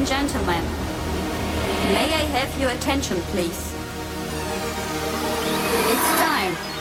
gentlemen, may I have your attention, please? It's time.